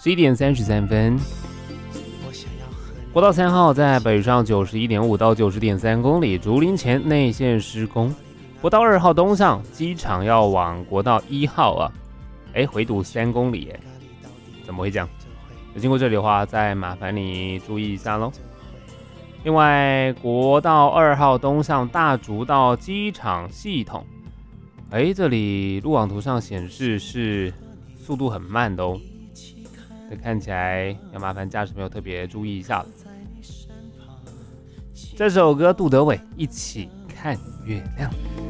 11点33分。国道3号在北上91.5到90.3公里，竹林前内线施工。国道2号东向机场要往国道1号啊，回堵3公里怎么会这样？有经过这里的话，再麻烦你注意一下咯。另外，国道2号东向大竹到机场系统，这里路网图上显示是速度很慢的哦，这看起来要麻烦驾驶朋友特别注意一下了。这首歌杜德伟《一起看月亮》。